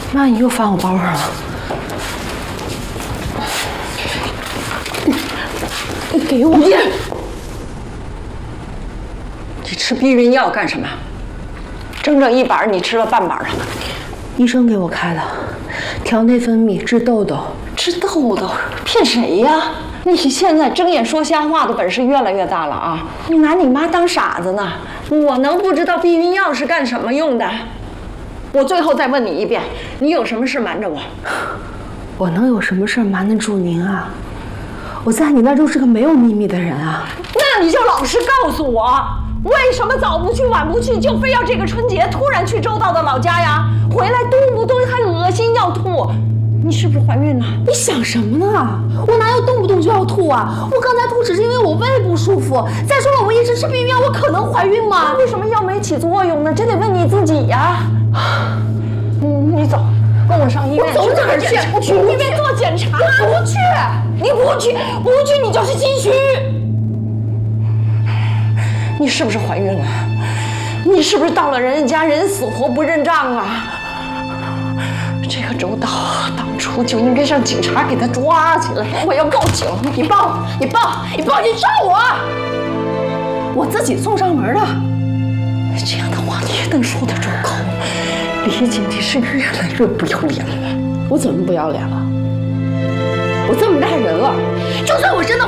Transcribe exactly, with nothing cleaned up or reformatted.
妈，你又翻我包上了。你你给我！你你吃避孕药干什么？整整一板，你吃了半板了。 医生给我开的，调内分泌，治痘痘。 治痘痘？骗谁呀？你现在睁眼说瞎话的本事越来越大了啊！你拿你妈当傻子呢？我能不知道避孕药是干什么用的？我最后再问你一遍，你有什么事瞒着我？ 我能有什么事瞒得住您啊？我在你那就是个没有秘密的人啊。 那你就老实告诉我，为什么早不去晚不去，就非要这个春节突然去周道的老家呀？回来动不动还恶心要吐，你是不是怀孕了？ 你想什么呢？我哪有动不动就要吐啊？我刚才吐只是因为我胃不舒服。再说了，我一直吃避孕药，我可能怀孕吗？ 为什么药没起作用呢？这得问你自己呀。嗯，你走，跟我上医院。 我走哪儿去？ 我去医院做检查。 我不去， 你不去，不去你就是心虚。你是不是怀孕了？你是不是到了人家人死活不认账啊？这个周道当初就应该让警察给他抓起来。我要报警！ 你报，你报，你报警抓我！我自己送上门的。 这样的话你也能说得出口？李姐，你是越来越不要脸了。 我怎么不要脸了？我这么大人了，就算我真的